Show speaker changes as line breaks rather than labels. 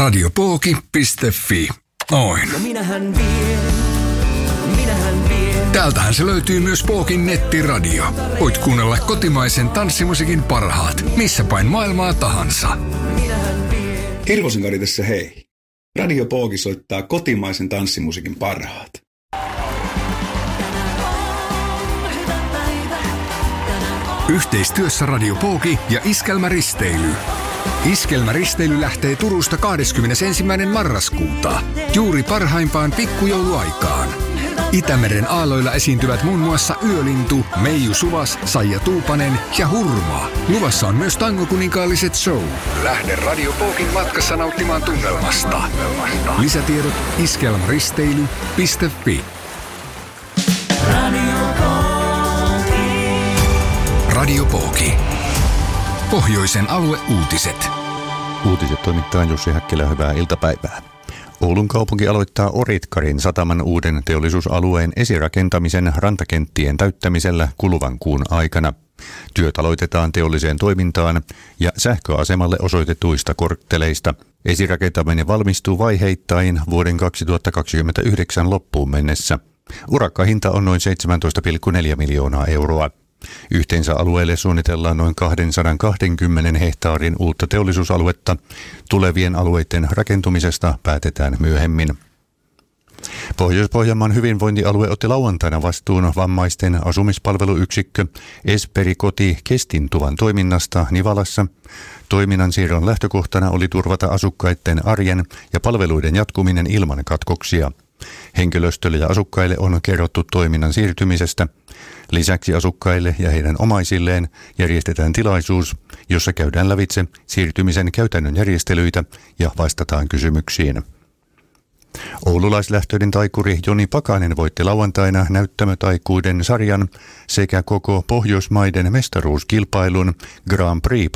Radiopooki.fi. Noin.
No minähän vien.
Täältähän se löytyy myös Pookin nettiradio. Voit kuunnella kotimaisen tanssimusiikin parhaat, missä päin maailmaa tahansa.
Hirvosen Kari tässä hei. Radio Pooki soittaa kotimaisen tanssimusiikin parhaat.
Yhteistyössä Radio Pooki ja Iskelmäristeily. Iskelmäristeily lähtee Turusta 21. marraskuuta, juuri parhaimpaan pikkujouluaikaan. Itämeren aalloilla esiintyvät muun muassa Yölintu, Meiju Suvas, Saija Tuupanen ja Hurma. Luvassa on myös tangokuninkaalliset show. Lähde Radio Pookin matkassa nauttimaan tunnelmasta. Lisätiedot iskelmäristeily.fi. Radio Pooki. Pohjoisen alueuutiset.
Uutiset toimittaa Jussi Häkkilä, hyvää iltapäivää. Oulun kaupunki aloittaa Oritkarin sataman uuden teollisuusalueen esirakentamisen rantakenttien täyttämisellä kuluvan kuun aikana. Työt aloitetaan teolliseen toimintaan ja sähköasemalle osoitetuista kortteleista. Esirakentaminen valmistuu vaiheittain vuoden 2029 loppuun mennessä. Urakkahinta on noin 17,4 miljoonaa euroa. Yhteensä alueelle suunnitellaan noin 220 hehtaarin uutta teollisuusaluetta. Tulevien alueiden rakentumisesta päätetään myöhemmin. Pohjois-Pohjanmaan hyvinvointialue otti lauantaina vastuun vammaisten asumispalveluyksikkö Esperi Koti Kestintuvan toiminnasta Nivalassa. Toiminnan siirron lähtökohtana oli turvata asukkaiden arjen ja palveluiden jatkuminen ilman katkoksia. Henkilöstölle ja asukkaille on kerrottu toiminnan siirtymisestä. Lisäksi asukkaille ja heidän omaisilleen järjestetään tilaisuus, jossa käydään lävitse siirtymisen käytännön järjestelyitä ja vastataan kysymyksiin. Oululaislähtöinen taikuri Joni Pakanen voitti lauantaina näyttämötaikuuden sarjan sekä koko Pohjoismaiden mestaruuskilpailun Grand Prix